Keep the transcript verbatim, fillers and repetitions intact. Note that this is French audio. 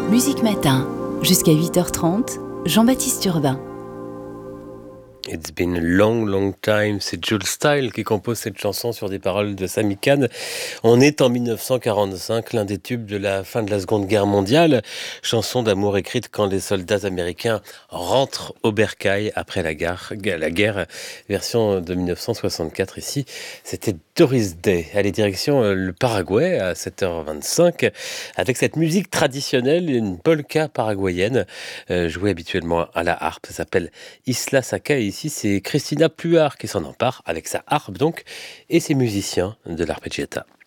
Musique Matin, jusqu'à huit heures trente, Jean-Baptiste Urbain. It's been a long, long time. C'est Jules Styles qui compose cette chanson sur des paroles de Sami Khan. On est en dix-neuf cent quarante-cinq, l'un des tubes de la fin de la Seconde Guerre mondiale. Chanson d'amour écrite quand les soldats américains rentrent au bercail après la guerre. La guerre, version de dix-neuf cent soixante-quatre ici. C'était Doris Day. Allez, direction le Paraguay à sept heures vingt-cinq avec cette musique traditionnelle, une polka paraguayenne euh, jouée habituellement à la harpe. Ça s'appelle Isla Saka et ici c'est Christina Pluart qui s'en empare avec sa harpe donc et ses musiciens de l'arpeggiata.